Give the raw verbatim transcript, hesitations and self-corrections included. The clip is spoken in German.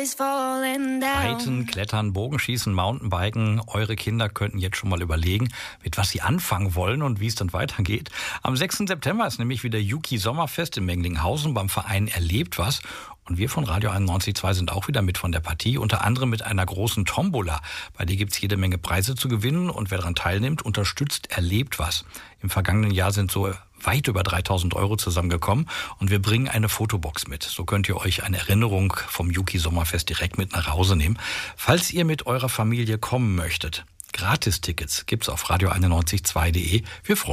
Reiten, Klettern, Bogenschießen, Mountainbiken. Eure Kinder könnten jetzt schon mal überlegen, mit was sie anfangen wollen und wie es dann weitergeht. Am sechsten September ist nämlich wieder Juki Sommerfest in Menglinghausen beim Verein Erlebt was. Und wir von Radio einundneunzig Komma zwei sind auch wieder mit von der Partie, unter anderem mit einer großen Tombola. Bei der gibt's jede Menge Preise zu gewinnen und wer daran teilnimmt, unterstützt Erlebt was. Im vergangenen Jahr sind so weit über dreitausend Euro zusammengekommen und wir bringen eine Fotobox mit. So könnt ihr euch eine Erinnerung vom Juki Sommerfest direkt mit nach Hause nehmen. Falls ihr mit eurer Familie kommen möchtet, Gratistickets gibt's auf radio einundneunzig Komma zwei punkt de. Wir freuen uns.